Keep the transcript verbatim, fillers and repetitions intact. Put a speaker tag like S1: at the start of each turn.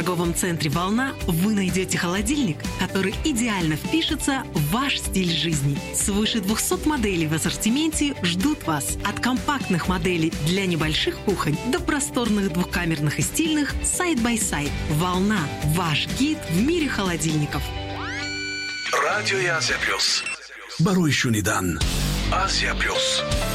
S1: торговом центре «Волна» вы найдете холодильник, который идеально впишется в ваш стиль жизни. Свыше двухсот моделей в ассортименте ждут вас. От компактных моделей для небольших кухонь до просторных двухкамерных и стильных сайд-бай-сайд. «Волна» – ваш гид в мире холодильников.
S2: Радио Азия Плюс. Баруй Шунидан. Азия Плюс.